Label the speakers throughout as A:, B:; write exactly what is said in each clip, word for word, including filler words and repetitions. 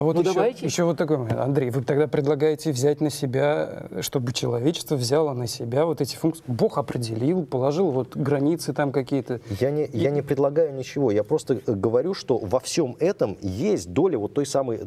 A: Вот
B: ну
A: еще,
B: давайте.
A: еще вот такой момент. Андрей, вы тогда предлагаете взять на себя, чтобы человечество взяло на себя вот эти функции. Бог определил, положил вот границы там какие-то.
C: Я не, я не предлагаю ничего, я просто говорю, что во всем этом есть доля вот той самой,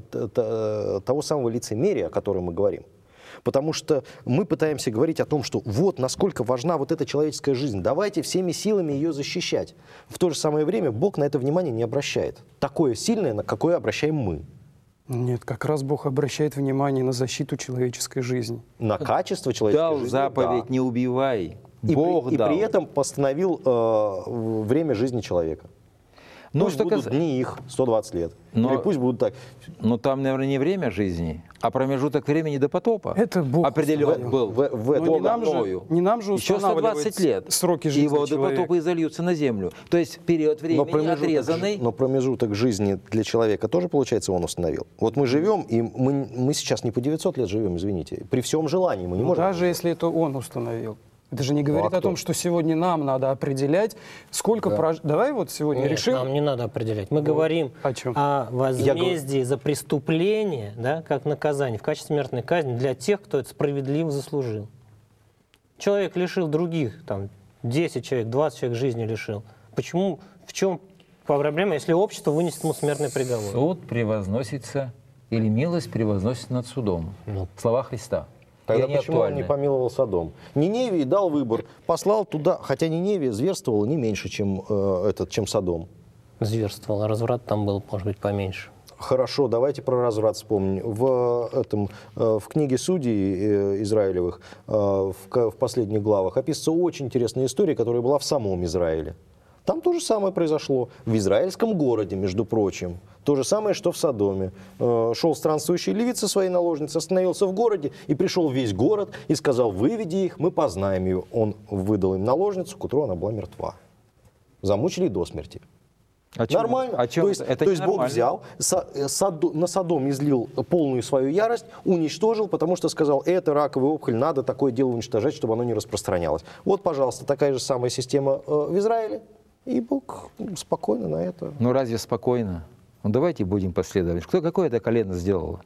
C: того самого лицемерия, о котором мы говорим. Потому что мы пытаемся говорить о том, что вот насколько важна вот эта человеческая жизнь, давайте всеми силами ее защищать. В то же самое время Бог на это внимание не обращает. Такое сильное, на какое обращаем мы.
A: Нет, как раз Бог обращает внимание на защиту человеческой жизни.
C: На качество человеческой
B: Дал
C: жизни.
B: заповедь
C: Да.
B: «не убивай».
C: И,
B: Бог
C: при, и
B: дал.
C: при этом постановил э, время жизни человека.
B: Ну,
C: Пусть
B: что
C: будут
B: кас-
C: дни их сто двадцать лет.
B: Но-
C: Или пусть будут так.
B: Но там, наверное, не время жизни, а промежуток времени до потопа.
A: Это Бог
B: определен
A: установил.
B: был.
C: В, в
A: Но
C: этом
A: не нам, же,
B: мною.
A: не нам же
B: Еще сто
A: устанавливать
B: двадцать лет.
A: сроки
B: И
A: жизни
B: воды
A: человека.
B: потопа и зальются на землю. То есть период времени
C: но промежуток,
B: отрезанный.
C: жи- но промежуток жизни для человека тоже, получается, он установил. Вот мы живем, и мы, мы сейчас не по девятьсот лет живем, извините. При всем желании мы не
A: Ну,
C: можем.
A: даже если это он установил. Это же не говорит
C: а
A: о том,
C: кто?
A: что сегодня нам надо определять, сколько прож... Давай вот сегодня
D: Нет,
A: решим.
D: нам не надо определять. Мы говорим
A: о чем?
D: о возмездии за преступление, да, как наказание в качестве смертной казни для тех, кто это справедливо заслужил. Человек лишил других, там, десять человек, двадцать человек жизни лишил. Почему, в чем проблема, если общество вынесет ему смертный приговор?
B: Суд превозносится, или милость превозносится над судом.
D: Ну.
B: Слова Христа.
C: Тогда
B: И они
C: почему он
B: актуальны.
C: не помиловал Содом? Ниневии дал выбор, послал туда, хотя Ниневия зверствовала не меньше, чем, э, этот, чем Содом.
D: Зверствовал, а разврат там был, может быть, поменьше.
C: Хорошо, давайте про разврат вспомним. В, этом, э, в книге Судей э, Израилевых, э, в, ка- в последних главах, описывается очень интересная история, которая была в самом Израиле. Там то же самое произошло. В израильском городе, между прочим. То же самое, что в Содоме. Э, Шел странствующий левит со своей наложницей, остановился в городе, и пришел весь город и сказал: выведи их, мы познаем ее. Он выдал им наложницу, к утру она была мертва. Замучили до смерти.
B: О чем-
C: Нормально.
B: о чем
C: то есть,
B: это
C: то есть Бог
B: ненормально.
C: взял, со- э, Содо- на Содом излил полную свою ярость, уничтожил, потому что сказал: это раковая опухоль, надо такое дело уничтожать, чтобы оно не распространялось. Вот, пожалуйста, такая же самая система э, в Израиле. И Бог спокойно на это.
B: Ну разве спокойно? Ну давайте будем последовать. Кто, какое это колено сделало?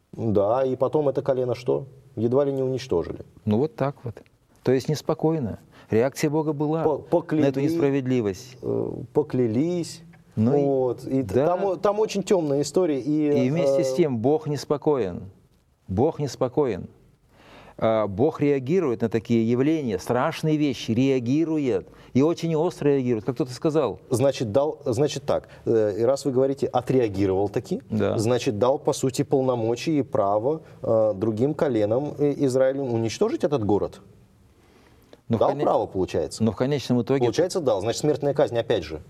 C: Да, и потом это колено что? Едва ли не уничтожили.
B: Ну вот так вот. То есть неспокойно. Реакция Бога была
C: По- покляли-
B: на эту несправедливость.
C: Э, Поклялись.
B: Ну и-
C: вот. И
B: да.
C: там, там очень темная история. И,
B: И вместе
C: э,
B: с тем Бог неспокоен. Бог неспокоен. А, Бог реагирует на такие явления, страшные вещи, реагирует. И очень остро реагирует, как кто-то сказал.
C: Значит, дал, значит так, э, и раз вы говорите, отреагировал таки,
B: Да.
C: значит, дал, по сути, полномочия и право э, другим коленам э, Израиля уничтожить этот город.
B: Но в
C: дал
B: коне-
C: право, получается?
B: Но в конечном итоге...
C: Получается, дал. Значит, смертная казнь опять же.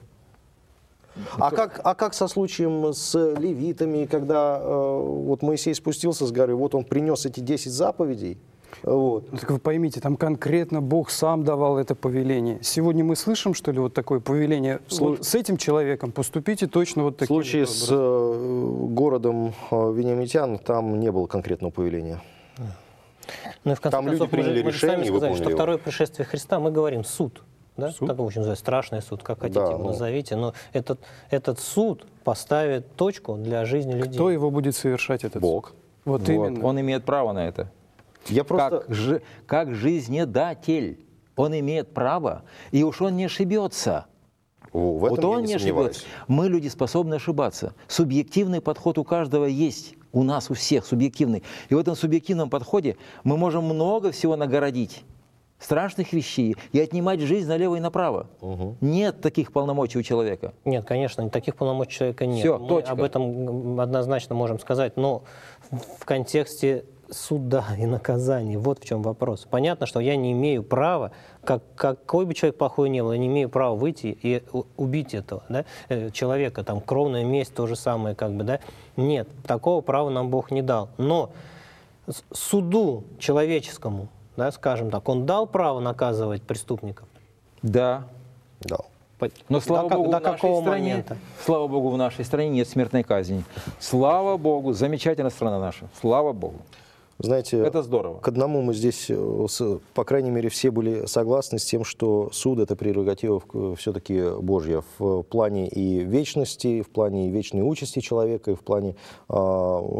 C: А как, а как со случаем с левитами, когда э, вот Моисей спустился с горы, вот он принес эти десять заповедей, вот.
A: Ну, так вы поймите, там конкретно Бог сам давал это повеление. Сегодня мы слышим, что ли, вот такое повеление?
C: Слу-
A: Вот с этим человеком поступите точно вот
C: В
A: таким
C: случае
A: вот
C: с
A: образом.
C: э, городом э, Вениамитян там не было конкретного повеления.
D: Ну и в конце
C: Там люди
D: концов, мы же-
C: приняли
D: мы же
C: решение
D: сами
C: и
D: сказали,
C: выполнили
D: что
C: его.
D: второе пришествие Христа, мы говорим суд. Да?
A: Суд?
D: Так его очень называют, страшный суд, как хотите
C: Да,
D: его
C: ну.
D: назовите. Но этот, этот суд поставит точку для жизни людей.
A: Кто его будет совершать, этот
C: Бог.
A: суд? Вот,
B: Вот,
A: именно.
B: он имеет право на это.
C: Я просто...
B: Как, жи- как жизнедатель. Он имеет право, и уж он не ошибется.
C: О, в этом
B: Вот
C: я
B: он
C: не
B: не ошибется.
C: сомневаюсь.
B: Мы, люди, способны ошибаться. Субъективный подход у каждого есть. У нас, у всех субъективный. И в этом субъективном подходе мы можем много всего нагородить. Страшных вещей и отнимать жизнь налево и направо.
C: Угу.
B: Нет таких полномочий у человека.
D: Нет, конечно, таких полномочий у человека нет.
B: Всё,
D: Мы
B: точка.
D: об этом однозначно можем сказать, но в контексте суда и наказания, вот в чем вопрос. Понятно, что я не имею права, как, какой бы человек плохой ни был, я не имею права выйти и у- убить этого, да, э, человека, там, кровная месть, то же самое, как бы, да. Нет, такого права нам Бог не дал. Но с- суду человеческому, да, скажем так, он дал право наказывать преступников?
B: Да.
C: Да.
B: Но слава
D: до,
B: Богу,
D: до
B: в нашей
D: какого
B: стране,
D: момента?
B: слава Богу, в нашей стране нет смертной казни. Слава Богу, замечательная страна наша. Слава Богу.
C: Знаете,
B: Это здорово.
C: к одному мы здесь, э, с- по крайней мере, все были согласны с тем, что суд — это прерогатива все-таки Божья в плане и вечности, в плане и вечной участи человека, и в плане а,